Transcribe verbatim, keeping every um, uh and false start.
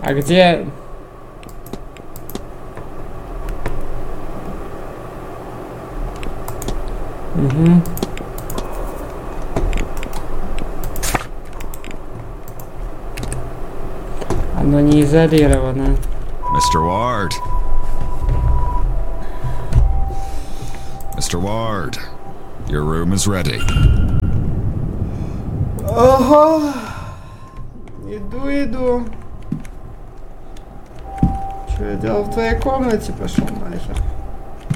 А где... Угу. Оно не изолировано. Mister Ward. Mister Ward, your room is ready. Ага. Иду, иду. Что я делал в твоей комнате? Пошел нахер.